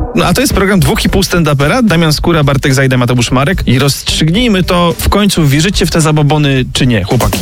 No a to jest program 2,5 stand-upera. Damian Skóra, Bartek Zajda, Mateusz Marek. I rozstrzygnijmy to w końcu, wierzycie w te zabobony czy nie, chłopaki?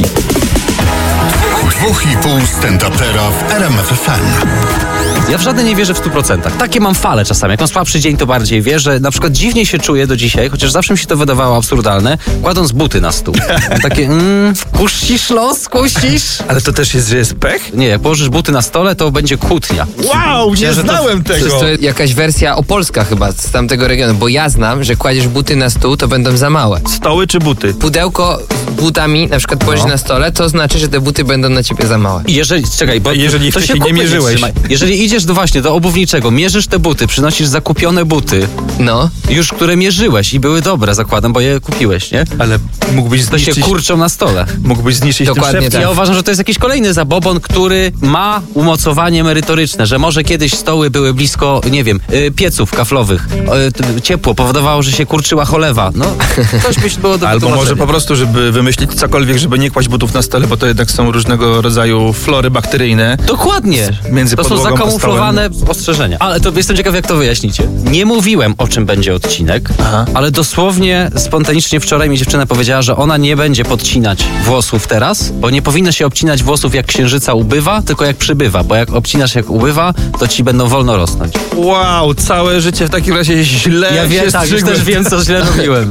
2,5 stand-upera w RMF FM. Ja w żadne nie wierzę w 100%. Takie mam fale czasami. Jak mam słabszy dzień, to bardziej wierzę. Na przykład dziwnie się czuję do dzisiaj, chociaż zawsze mi się to wydawało absurdalne, kładąc buty na stół. Takie, kuścisz los, kuścisz. Ale to też jest, że jest pech? Nie, jak położysz buty na stole, to będzie kłótnia. Wow, nie znałem tego. To jest jakaś wersja opolska chyba z tamtego regionu, bo ja znam, że kładziesz buty na stół, to będą za małe. Stoły czy buty? Pudełko z butami na przykład położysz na stole, to znaczy, że te buty będą na ciebie za małe. Jeżeli, czekaj, bo jeżeli to się wcześniej nie mierzyłeś. Jeżeli idziesz do obuwniczego, mierzysz te buty, przynosisz zakupione buty, No. już które mierzyłeś i były dobre, zakładam, bo je kupiłeś, nie? Ale mógłbyś To się zniszczyć... kurczą na stole. Mógłbyś zniszczyć Dokładnie tym szeptem. tak. Ja uważam, że to jest jakiś kolejny zabobon, który ma umocowanie merytoryczne, że może kiedyś stoły były blisko, nie wiem, pieców kaflowych. Ciepło powodowało, że się kurczyła cholewa. No, coś by było do Albo może wytłumaczenia. po prostu, żeby wymyślić cokolwiek, żeby nie kłaść butów na stole, bo to jednak są różnego rodzaju flory bakteryjne. Dokładnie. Między to są podłogą a zakamuflowane ostrzeżenia. Ale to jestem ciekaw, jak to wyjaśnicie. Nie mówiłem, o czym będzie odcinek, Aha. ale dosłownie, spontanicznie wczoraj mi dziewczyna powiedziała, że ona nie będzie podcinać włosów teraz, bo nie powinno się obcinać włosów, jak księżyca ubywa, tylko jak przybywa, bo jak obcinasz jak ubywa, to ci będą wolno rosnąć. Wow, całe życie w takim razie źle Ja się wiem, tak, już strzygłem. też wiem, co źle robiłem.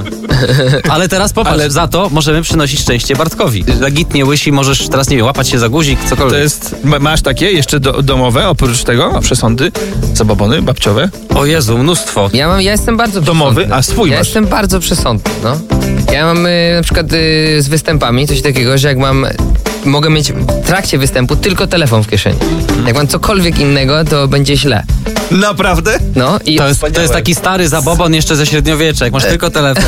Ale teraz popatrz, za to możemy przynosić szczęście Bartkowi. Legitnie łysi, możesz teraz, nie wiem, łapać się za guzik, cokolwiek. To jest, masz takie jeszcze domowe, oprócz tego, przesądy, zabobony, babciowe? O Jezu, mnóstwo. Ja jestem bardzo Domowy? przesądny. A swój Ja masz? jestem bardzo przesądny, no. Ja mam na przykład z występami coś takiego, że jak mogę mieć w trakcie występu tylko telefon w kieszeni. Jak mam cokolwiek innego, to będzie źle. Naprawdę? No i To jest taki stary zabobon jeszcze ze średniowiecza, jak masz tylko telefon.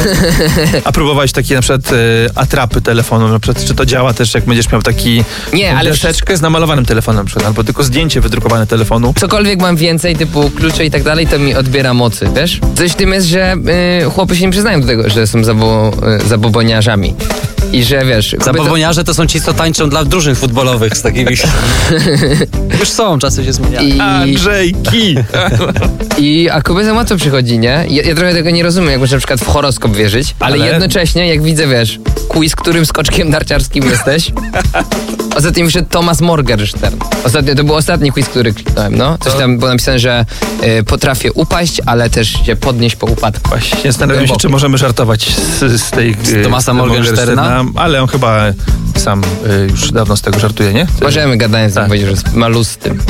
A próbowałeś takie na przykład atrapy telefonu, na przykład, czy to działa też, jak będziesz miał taki Nie, ale deseczkę z namalowanym telefonem na przykład, albo tylko zdjęcie wydrukowane telefonu. cokolwiek mam więcej, typu klucze i tak dalej, to mi odbiera mocy, wiesz? Coś w tym jest, że chłopy się nie przyznają do tego, że są zaboboniarzami. I że wiesz... Zaboboniarze to są ci, co tańczą dla drużyn futbolowych z takimi... Już są, czasy się zmieniają. Andrzejki! A kobieta łatwo przychodzi, nie? Ja trochę tego nie rozumiem, jak można na przykład w horoskop wierzyć, ale jednocześnie, jak widzę, wiesz, quiz, którym skoczkiem narciarskim jesteś. Ostatnio wyszedł Thomas Morgenstern. To był ostatni quiz, który kliknąłem, no. Coś tam było napisane, że potrafię upaść, ale też się podnieść po upadku. Właśnie zastanawiam się, czy możemy żartować z tej... Thomasa Morgensterna? Ale on chyba sam już dawno z tego żartuje, nie? Możemy gadając, Tak. powiedzieć, że jest malus z tym.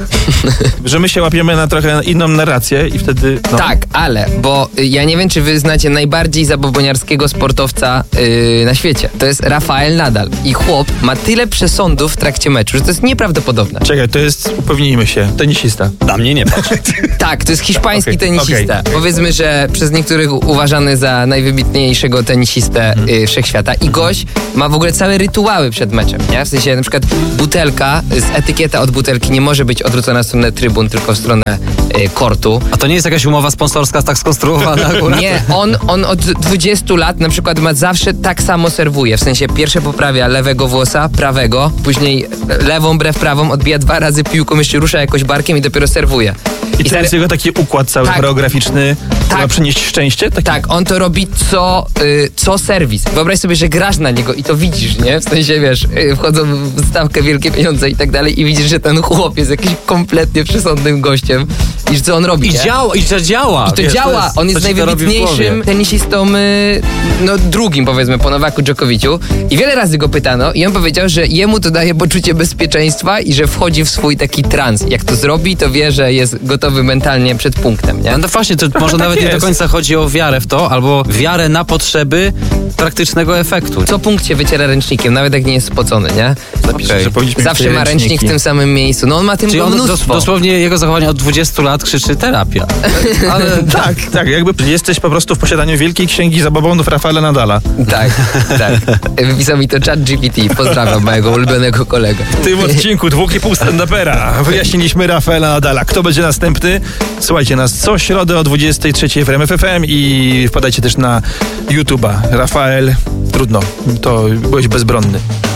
Że my się łapiemy na trochę inną narrację i wtedy... No. Tak, ale, bo ja nie wiem, czy wy znacie najbardziej zaboboniarskiego sportowca na świecie. To jest Rafael Nadal. I chłop ma tyle przesądów w trakcie meczu, że to jest nieprawdopodobne. Czekaj, to jest, upewnijmy się, tenisista. Na mnie nie patrz. Tak, to jest hiszpański Okej, tenisista. Powiedzmy, że przez niektórych uważany za najwybitniejszego tenisistę wszechświata. I gość ma w ogóle całe rytuały przed meczem, nie? W sensie na przykład butelka, etykieta od butelki nie może być odwrócona w stronę trybun, tylko w stronę kortu. A to nie jest jakaś umowa sponsorska tak skonstruowana akurat? Nie, on od 20 lat na przykład zawsze tak samo serwuje. W sensie pierwsze poprawia lewego włosa, prawego, później lewą brew prawą, odbija 2 razy piłką, jeszcze rusza jakoś barkiem i dopiero serwuje. I to jest jego taki układ cały Tak. choreograficzny, który ma przynieść szczęście? Taki... Tak, on to robi co serwis. Wyobraź sobie, że grasz na niego i to widzisz, nie? W sensie, wiesz, wchodzą w stawkę wielkie pieniądze i tak dalej i widzisz, że ten chłop jest jakimś kompletnie przesądnym gościem i że co on robi, I nie? działa, i to działa. I to Wiesz, działa. On jest to ci to robi w najwybitniejszym głowie. tenisistą, drugim powiedzmy, po Nowaku Dżokowiciu. I wiele razy go pytano i on powiedział, że jemu to daje poczucie bezpieczeństwa i że wchodzi w swój taki trans. Jak to zrobi, to wie, że jest gotowy mentalnie przed punktem, nie? No właśnie, to może tak nawet nie do jest. końca chodzi o wiarę w to, albo wiarę na potrzeby praktycznego efektu. Co punkt się wyciera ręcznikiem, nawet jak nie jest spocony, nie? Zapiszę, Okej. że powinniśmy Zawsze mieć ma ręcznik ręczniki. w tym samym miejscu. No on ma tym Czyli on mnóstwo. dosłownie jego zachowanie od 20 lat krzyczy terapia. Ale tak, jakby jesteś po prostu w posiadaniu wielkiej księgi zabobonów Rafaela Nadala. Tak. Wypisał mi to ChatGPT. Pozdrawiam mojego ulubionego kolegę. W tym odcinku 2,5 stand-upera wyjaśniliśmy Rafaela Nadala. Kto będzie następny? Słuchajcie nas co środę o 23 w RMF FM i wpadajcie też na YouTube'a. Rafael, trudno, to byłeś bezbronny.